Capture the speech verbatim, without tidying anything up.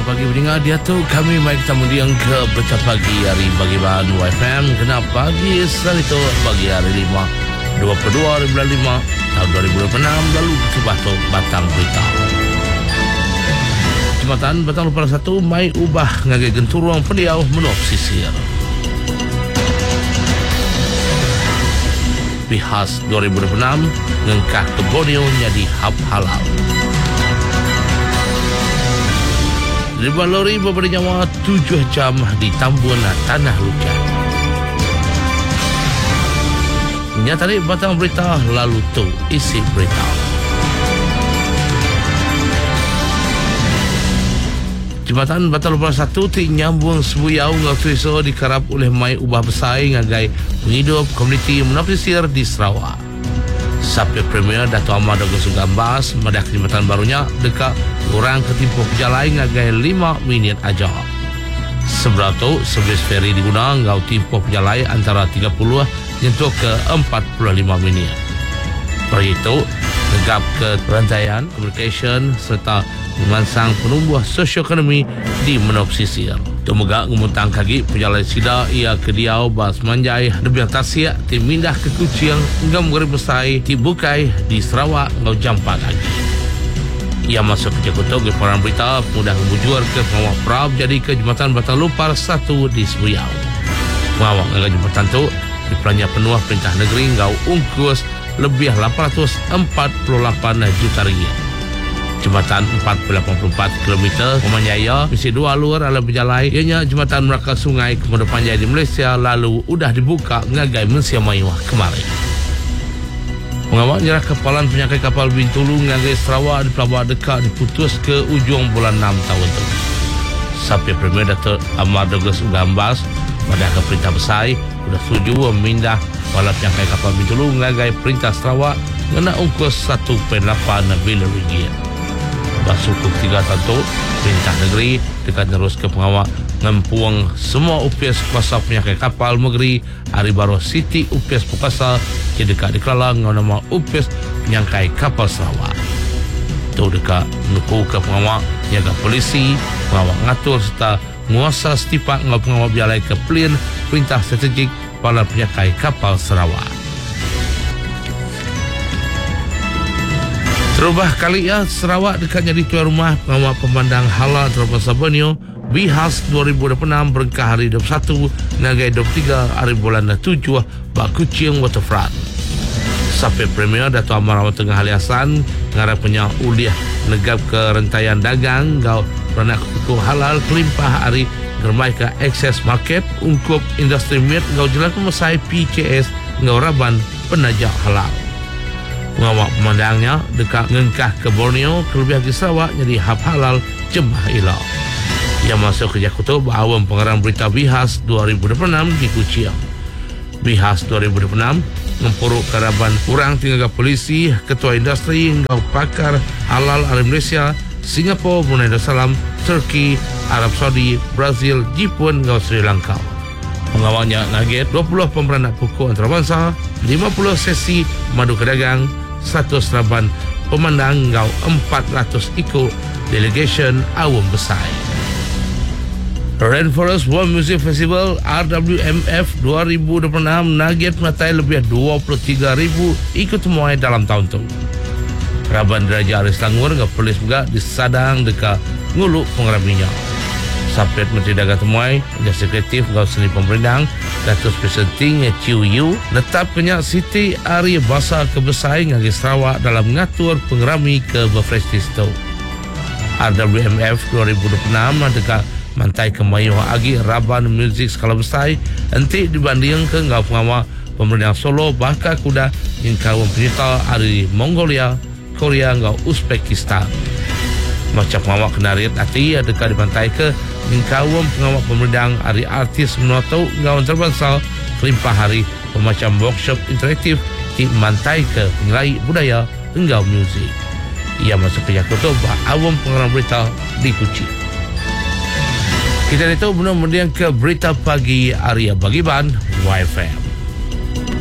Selamat pagi pendengar. Dia tu kami mai kita mendiang ke berita pagi hari bagi bahan Y F M. Kena pagi sekali tu bagi hari lima dua puluh dua hari bulan lima tahun dua ribu dua puluh enam. Lalu kita tu batang berita. Jembatan Batang Lupa satu mai ubah ngagai genturuang pendiau menop sisir. Bihas dua ribu dua puluh enam ngengkah ke Borneo jadi hab halal. Ribuan lori berberi nyawa tujuh jam di Tambun Tanah Lucan. Nyatari batang berita lalu tu isi berita. Jembatan Batang Lupa satu ti nyambung sebuyau ngatuiso dikarap oleh mai ubah besai ngagai menghidup komuniti menapsir di Sarawak. Sampai Premier Dato' Ahmad Douglas Ugambas medak jembatan barunya dekat orang ketimpuh pejalai ngagai lima minit aja. Sebelah tu servis feri diguna ngau timpuh pejalai antara tiga puluh nyentuh ke empat puluh lima minit. Bagi itu negap ke rantaian communication serta memansang penumbuh sosioekonomi di Menop Sisir. Tumegak ngumutang kaki pejalan sida ia ke Diau Bas Manjai lebih tasiak ti mindah ke Kuching ngam gari besai ti Bukai di Sarawak ngau jampak lagi. Ia masuk ke Jakarta ke peran berita mudah membujur ke pengawak Prab jadi ke Jembatan Batang Lupar satu di Sebuyau. Pengawak ngagai jembatan tu di pelanja penuh perintah negeri ngau ungkus lebih lapan ratus empat puluh lapan juta ringgit. Jembatan empat puluh lapan puluh empat kilometer Pemanjaya misi dua alur ala berjalai ianya jembatan Melaka Sungai ke Muda Panjai di Malaysia lalu udah dibuka ngagai Mensia Mayuah kemarin. Pengawal nyerah kepalan penyakit kapal Bintulu ngagai Sarawak di Pelabuhan Dekat diputus ke ujung bulan enam tahun itu. Sampai Premier Dato' Ahmad Douglas Ugambas pada ke perintah besar sudah setuju memindah kepala penyakit kapal Bintulu ngagai perintah Sarawak ngena ungkus satu perpuluhan lapan bilion ringgit. Basuku tiga satu perintah negeri dekat terus ke pengawal ngempuang semua U P S kuasa penyakit kapal negeri hari baru Siti U P S Pukasa jadi dekat dikelalang nama U P S penyangkai kapal Sarawak. Itu dekat menuku ke pengawal jaga polisi, pengawal ngatur serta menguasa setipak ngau pengawal bialai ke pelin perintah strategik pada penyangkai kapal Sarawak. Terubah kali ya Sarawak dekat jadi tuan rumah pengawal pemandang halal Teropasa Borneo Bihas dua ribu dua puluh enam berengkah hari dua puluh satu ngagai dua puluh tiga hari bulan tujuh bak Kuching Waterfront. Sampai Premier Dato' Amar Awal Tengah Haliasan ngarap punya uliah negap ke rentaian dagang ngau beranak kukuh halal kelimpah hari germai ke Access Market ungkup industri meat ngau jelas memesai P C S ngau raban penajak halal. Pengawak pemandangnya dekat ngengkah ke Borneo kelebih di Sarawak jadi hab halal jemaah ilah. Ia masuk ke Jakarta berawam pengarang berita Bihas dua ribu dua puluh enam di Kuching. Bihas dua ribu dua puluh enam mempuruk karaban kurang tinggal polisi, ketua industri, ngau pakar halal dari Malaysia, Singapura, Brunei Darussalam, Turki, Arab Saudi, Brazil, Jepun, ngau Sri Lanka. Pengawalnya ngaget dua puluh pemberanak pokok antarabangsa, lima puluh sesi madu kedagang, seratus raban pemandang ngau empat ratus ikut delegation awam besar. Rainforest World Music Festival R W M F dua ribu dua puluh enam naget menatai lebih dua puluh tiga ribu ikut temuai dalam tahun itu. Raban Diraja Aris Langgur ngau polis juga disadang dekat nguluk pengarap minyak. Sampai Menteri Dagang Temuai, Jasa Kreatif ngau seni pemberendang, Datuk Presenting Ciu Yu, letap kenyak Siti Ari Basa kebesai ngagi Sarawak dalam mengatur pengerami ke Befrestis itu. R W M F dua ribu dua puluh enam dekat Mantai Kemayuh Agi Raban Muzik skala besar nanti dibanding ke ngau pengawal pemberendang Solo Baka Kuda yang kawan penyita dari Mongolia, Korea ngau Uzbekistan. Macam pengawal kenarit hati dekat di pantai ke ngawam pengawal pemerdang hari artis menotau ngawan terbangsa kelimpah hari pemacam workshop interaktif di mantai ke penilai budaya enggau muzik. Ia masuk ke Jakarta awam pengarang berita di Kuching. Kita itu benar mendiang ke berita pagi Arya Bagiban Y F M.